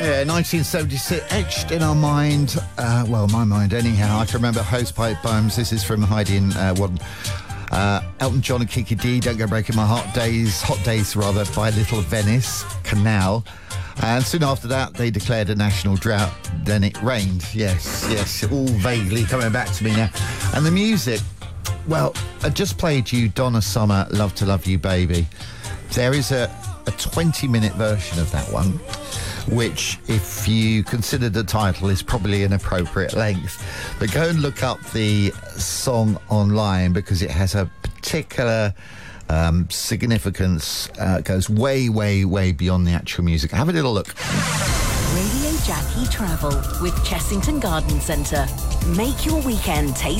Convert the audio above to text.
Yeah, 1976, etched in our mind. Well, my mind anyhow. I can remember Hosepipe Bums. This is from Heidi and Elton John and Kiki D. Don't Go Breaking My Hot Days by Little Venice Canal. And soon after that, they declared a national drought. Then it rained. Yes, all vaguely coming back to me now. And the music, well, I just played you Donna Summer, Love to Love You Baby. There is a 20-minute version of that one, which, if you consider the title, is probably an appropriate length. But go and look up the song online, because it has a particular significance. Goes way, way, way beyond the actual music. Have a little look. Radio Jackie Travel with Chessington Garden Centre. Make your weekend taste